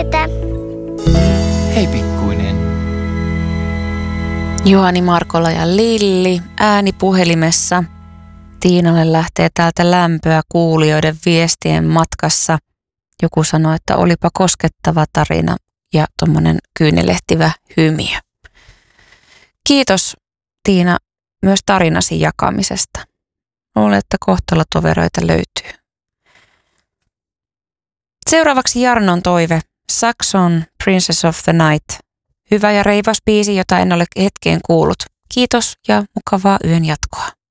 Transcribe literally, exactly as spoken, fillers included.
yötä. Hei pikkuinen. Juhani, Markola ja Lilli ääni puhelimessa. Tiinalle lähtee täältä lämpöä kuulijoiden viestien matkassa. Joku sanoi, että olipa koskettava tarina ja tommonen kyynelehtivä hymiö. Kiitos Tiina myös tarinasi jakamisesta. Luulen, että kohtalotoveroita löytyy. Seuraavaksi Jarnon toive. Saxon Princess of the Night. Hyvä ja reivas biisi, jota en ole hetkeen kuullut. Kiitos ja mukavaa yön jatkoa.